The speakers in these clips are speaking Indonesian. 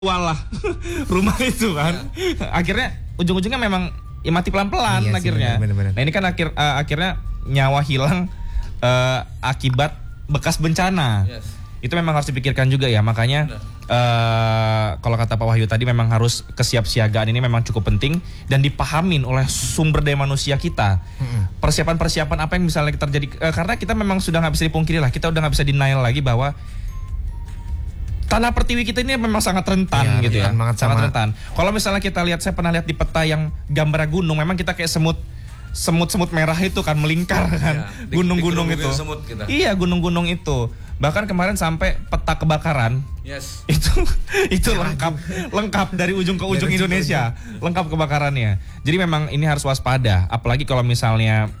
walah rumah itu kan. Akhirnya ujung-ujungnya memang ya mati pelan-pelan akhirnya. Bener. Nah ini kan akhirnya nyawa hilang akibat bekas bencana. Itu memang harus dipikirkan juga ya. Makanya kalau kata Pak Wahyu tadi memang harus kesiapsiagaan ini memang cukup penting dan dipahamin oleh sumber daya manusia kita. Persiapan-persiapan apa yang misalnya terjadi, karena kita memang sudah nggak bisa dipungkiri lah, kita udah nggak bisa denial lagi bahwa tanah pertiwi kita ini memang sangat rentan gitu ya, sangat rentan. Kalau misalnya kita lihat, saya pernah lihat di peta yang gambar gunung, memang kita kayak semut merah itu kan melingkar kan, gunung-gunung itu. Iya, gunung-gunung itu. Bahkan kemarin sampai peta kebakaran. Itu lengkap dari ujung ke ujung Indonesia, lengkap kebakarannya. Jadi memang ini harus waspada, apalagi kalau misalnya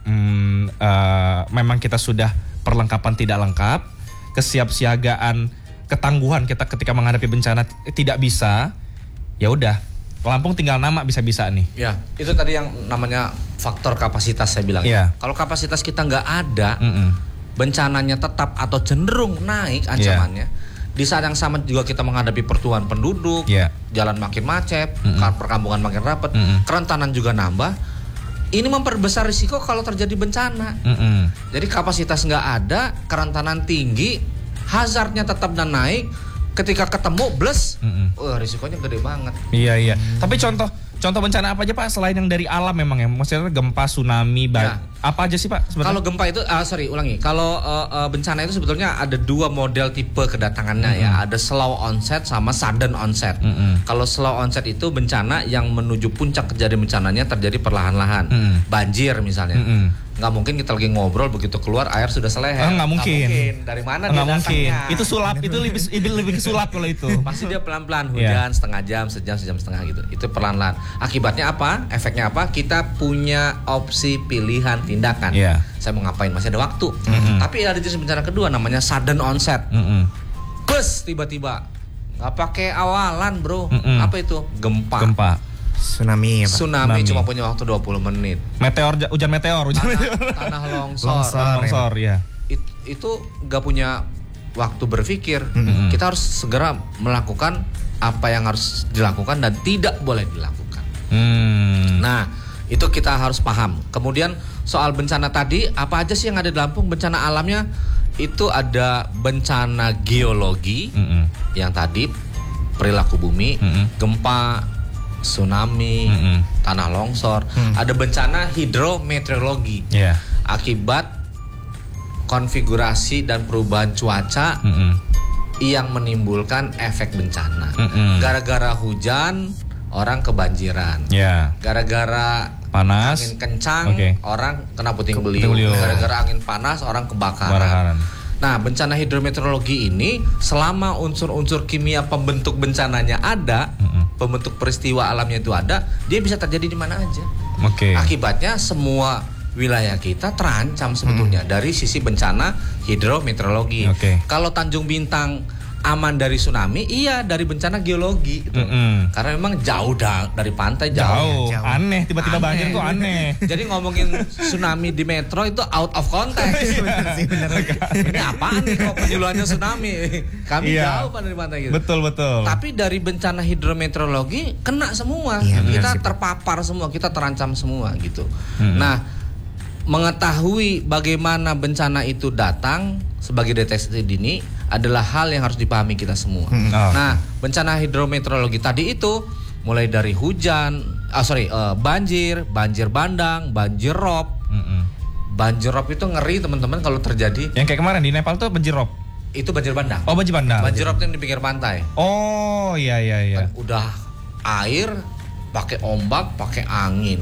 memang kita sudah perlengkapan tidak lengkap, kesiapsiagaan, ketangguhan kita ketika menghadapi bencana tidak bisa, ya udah Lampung tinggal nama bisa-bisa nih. Ya, itu tadi yang namanya faktor kapasitas saya bilang. Kalau kapasitas kita nggak ada, bencananya tetap atau cenderung naik ancamannya. Di saat yang sama juga kita menghadapi pertumbuhan penduduk, jalan makin macet, perkampungan makin rapat, kerentanan juga nambah. Ini memperbesar risiko kalau terjadi bencana. Jadi kapasitas nggak ada, kerentanan tinggi, hazardnya tetap dan naik. Ketika ketemu risikonya gede banget. Iya. Tapi contoh bencana apa aja Pak selain yang dari alam memang ya? Maksudnya gempa, tsunami, apa aja sih Pak sebenarnya? Kalau gempa itu Kalau bencana itu sebetulnya ada dua model tipe kedatangannya ya. Ada slow onset sama sudden onset. Kalau slow onset itu bencana yang menuju puncak kejadian bencananya terjadi perlahan-lahan. Banjir misalnya. Nggak mungkin kita lagi ngobrol begitu keluar air sudah seleher. Nggak mungkin. Dari mana dia datangnya? Mungkin. Itu sulap, itu lebih ke sulap kalau itu. Pasti dia pelan-pelan, hujan setengah jam, sejam setengah gitu. Itu pelan-pelan. Akibatnya apa? Efeknya apa? Kita punya opsi pilihan tindakan. Saya mau ngapain? Masih ada waktu. Tapi ada jenis bencana kedua namanya sudden onset. Bus tiba-tiba. Nggak pakai awalan bro. Apa itu? Gempa. Tsunami cuma punya waktu 20 menit. Hujan meteor. Tanah longsor ya. Itu gak punya waktu berpikir. Kita harus segera melakukan apa yang harus dilakukan dan tidak boleh dilakukan. Nah, itu kita harus paham. Kemudian soal bencana tadi, apa aja sih yang ada di Lampung? Bencana alamnya itu ada bencana geologi yang tadi perilaku bumi, gempa, tsunami, tanah longsor. Ada bencana hidrometeorologi akibat konfigurasi dan perubahan cuaca yang menimbulkan efek bencana. Gara-gara hujan orang kebanjiran. Gara-gara panas, angin kencang, orang kena puting beliung. Gara-gara angin panas orang kebakaran. Nah, bencana hidrometeorologi ini selama unsur-unsur kimia pembentuk bencananya ada, pembentuk peristiwa alamnya itu ada, dia bisa terjadi di mana aja. Akibatnya semua wilayah kita terancam sebetulnya dari sisi bencana hidrometeorologi. Kalau Tanjung Bintang aman dari tsunami, dari bencana geologi gitu. Karena memang jauh dari pantai jauh. Aneh, tiba-tiba banjir tuh aneh. Jadi ngomongin tsunami di metro itu out of context. Ini apaan nih kok penyuluhannya tsunami? Kami jauh dari pantai gitu. Betul. Tapi dari bencana hidrometeorologi kena semua. Kita terpapar semua, kita terancam semua gitu. Nah, mengetahui bagaimana bencana itu datang sebagai deteksi dini adalah hal yang harus dipahami kita semua. Nah, bencana hidrometeorologi tadi itu mulai dari hujan, banjir bandang, banjir rob. Banjir rob itu ngeri teman-teman kalau terjadi. Yang kayak kemarin di Nepal tuh banjir rob. Itu banjir bandang. Oh, banjir bandang. Banjir rob yang di pinggir pantai. Oh, iya. Udah air pakai ombak, pakai angin,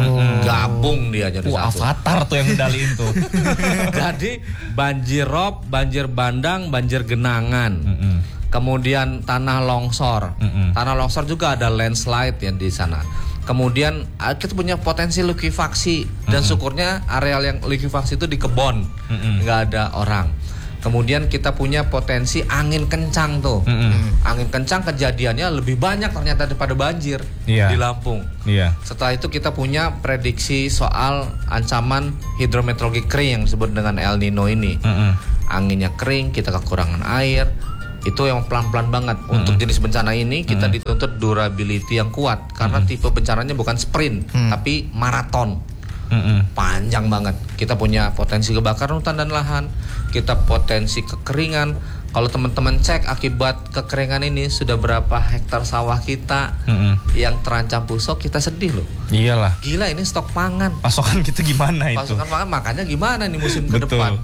gabung dia jadi satu. Avatar tuh yang mendaliin tuh. Jadi banjir rob, banjir bandang, banjir genangan, kemudian tanah longsor. Tanah longsor juga ada landslide yang di sana. Kemudian kita punya potensi likuifaksi dan syukurnya areal yang likuifaksi itu di kebon, nggak ada orang. Kemudian kita punya potensi angin kencang tuh. Angin kencang kejadiannya lebih banyak ternyata daripada banjir di Lampung. Setelah itu kita punya prediksi soal ancaman hidrometeorologi kering yang disebut dengan El Nino ini. Anginnya kering, kita kekurangan air, Itu yang pelan-pelan banget. Untuk jenis bencana ini kita dituntut durability yang kuat karena tipe bencananya bukan sprint tapi maraton. Panjang banget. Kita punya potensi kebakaran hutan dan lahan, kita potensi kekeringan. Kalau teman-teman cek akibat kekeringan ini sudah berapa hektar sawah kita yang terancam busuk, kita sedih loh. Iyalah. Gila, ini stok pangan. Pasokan kita gimana itu? Pasokan pangan, makanya gimana nih musim ke depan.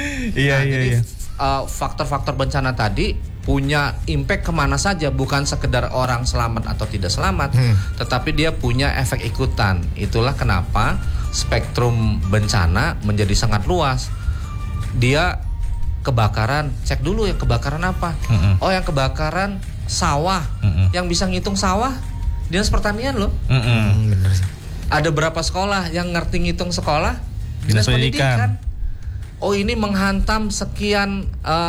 Iya. Faktor-faktor bencana tadi punya impact kemana saja, bukan sekedar orang selamat atau tidak selamat, tetapi dia punya efek ikutan. Itulah kenapa spektrum bencana menjadi sangat luas. Dia kebakaran, cek dulu ya kebakaran apa. Oh, yang kebakaran sawah. Yang bisa ngitung sawah Dinas Pertanian loh. Bener sih. Ada berapa sekolah yang ngerti ngitung sekolah? Dinas Pendidikan. Oh, ini menghantam sekian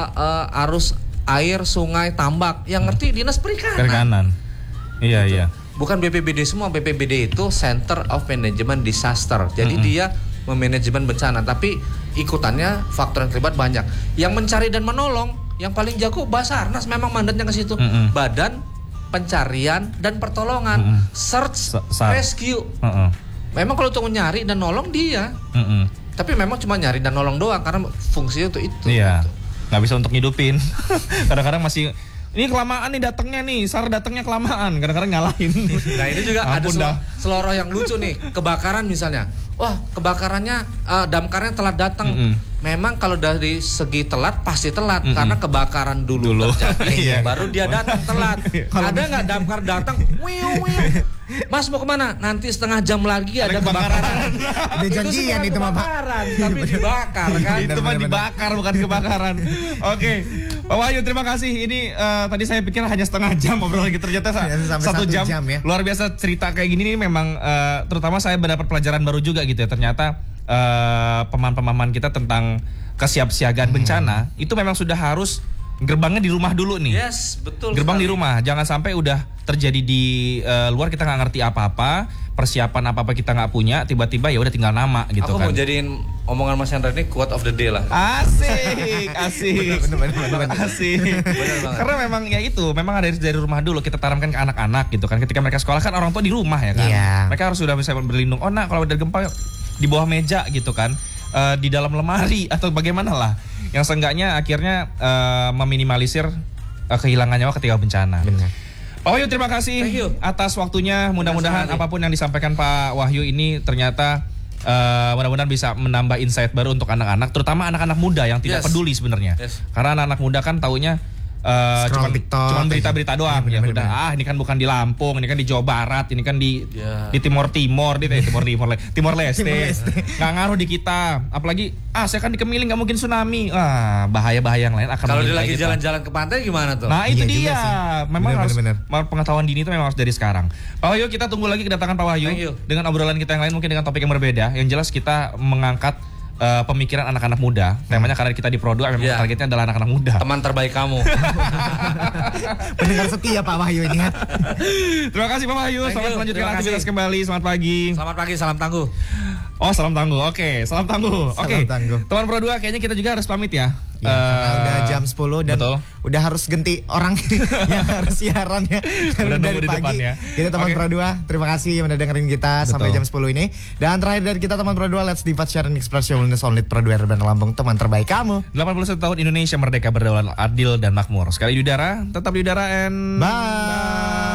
arus air, sungai, tambak. Yang ngerti Dinas Perikanan. Iya. Bukan BPBD semua. BPBD itu Center of Management Disaster. Jadi dia memanajemen bencana, tapi ikutannya faktor yang terlibat banyak. Yang mencari dan menolong, yang paling jago Basarnas, memang mandatnya ke situ. Badan Pencarian dan Pertolongan, Search Rescue. Memang kalau untuk nyari dan nolong dia. Tapi memang cuma nyari dan nolong doang karena fungsinya untuk itu. Iya. Nggak bisa untuk ngidupin. Kadang-kadang masih ini kelamaan nih datangnya nih, SAR datangnya kelamaan, kadang-kadang nyalahin. Nah, ini juga ada seloroh yang lucu nih, kebakaran misalnya. Wah, kebakarannya damkarnya telat datang. Memang kalau dari segi telat pasti telat karena kebakaran dulu terjadi, baru dia datang telat. Ada nggak damkar datang? Mas mau kemana? Nanti setengah jam lagi ada kebakaran. Ada janjian itu mah, tapi dibakar kan? Itu mah dibakar bukan kebakaran. Oke, Pak Wahyu terima kasih. Ini tadi saya pikir hanya setengah jam obrolan kita, ternyata 1 jam ya. Luar biasa cerita kayak gini nih memang terutama saya mendapat pelajaran baru juga gitu ya. Ternyata pemahaman kita tentang kesiapsiagaan bencana itu memang sudah harus gerbangnya di rumah dulu nih. Yes, betul. Gerbang sekali di rumah, jangan sampai udah terjadi di luar kita nggak ngerti apa-apa, persiapan apa-apa kita nggak punya, tiba-tiba ya udah tinggal nama gitu. Aku kan. Mau jadiin omongan Mas Hendra ini quote of the day lah. Asik. Bener banget. Karena memang ya itu, memang dari rumah dulu kita tanamkan ke anak-anak gitu kan. Ketika mereka sekolah kan orang tua di rumah ya kan. Mereka harus sudah bisa berlindung. Oh, kalau ada gempa di bawah meja gitu kan. Di dalam lemari atau bagaimana lah, yang seenggaknya akhirnya meminimalisir kehilangan nyawa ketika bencana. Benar. Pak Wahyu terima kasih atas waktunya. Mudah-mudahan apapun yang disampaikan Pak Wahyu ini ternyata mudah-mudahan bisa menambah insight baru untuk anak-anak, terutama anak-anak muda yang tidak peduli sebenarnya. Karena anak-anak muda kan taunya cuman berita-berita doang ya udah. Ini kan bukan di Lampung, ini kan di Jawa Barat, ini kan di Timor Leste. Nggak ngaruh di kita. Apalagi saya kan di Kemiling nggak mungkin tsunami. Bahaya-bahaya yang lain akan. Kalau dia lagi jalan-jalan ke pantai gimana tuh? Nah itu dia. Memang harus pengetahuan dini itu memang harus dari sekarang. Pak Wahyu, kita tunggu lagi kedatangan Pak Wahyu dengan obrolan kita yang lain, mungkin dengan topik yang berbeda. Yang jelas kita mengangkat pemikiran anak-anak muda. Temanya karena kita di Pro2 memang targetnya adalah anak-anak muda. Teman terbaik kamu. Pendengar setia Pak Wahyu ini. Terima kasih Pak Wahyu. Selamat melanjutkan aktivitas kembali. Selamat pagi. Selamat pagi, salam tangguh. Oh, salam tangguh. Oke, salam tangguh. Oke. Teman Pro2 kayaknya kita juga harus pamit ya. Udah jam 10 dan udah harus ganti orang yang harus siarannya dari pagi. Kita teman Pro2, terima kasih yang udah dengerin kita sampai jam 10 ini. Dan terakhir dari kita teman Pro2, let's divide, share, and express your wellness on Pro2 Urban Lampung, teman terbaik kamu. 81 tahun Indonesia merdeka, berdaulat, adil dan makmur. Sekali di udara, tetap di udara, and bye.